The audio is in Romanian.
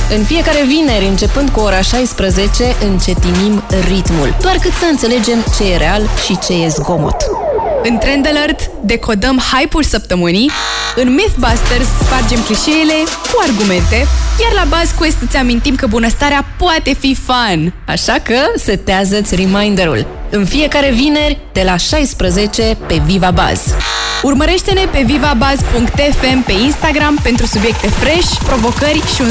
În fiecare vineri, începând cu ora 16, încetinim ritmul. Doar cât să înțelegem ce e real și ce e zgomot. În Trend Alert decodăm hype-ul săptămânii, în Mythbusters spargem clișeele cu argumente, iar la Buzz Quest îți amintim că bunăstarea poate fi fun. Așa că setează-ți reminderul. În fiecare vineri, de la 16 pe Viva Buzz. Urmărește-ne pe vivabuzz.fm pe Instagram pentru subiecte fresh, provocări și un